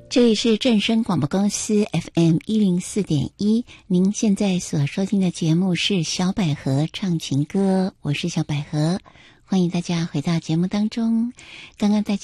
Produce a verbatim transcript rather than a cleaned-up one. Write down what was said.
这里是正声广播公司 F M 一零四点一，您现在所收听的节目是小百合唱情歌，我是小百合，欢迎大家回到节目当中。刚刚在